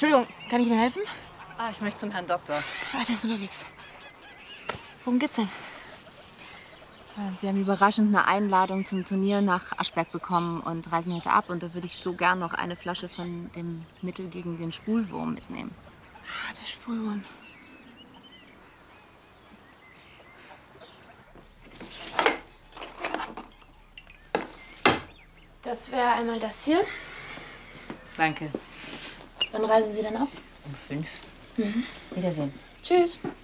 Entschuldigung, kann ich Ihnen helfen? Ich möchte zum Herrn Doktor. Der ist unterwegs. Worum geht's denn? Wir haben überraschend eine Einladung zum Turnier nach Aschberg bekommen und reisen heute ab. Und da würde ich so gern noch eine Flasche von dem Mittel gegen den Spulwurm mitnehmen. Der Spulwurm. Das wäre einmal das hier. Danke. Wann reisen Sie denn ab? Um 5. Mhm. Wiedersehen. Tschüss.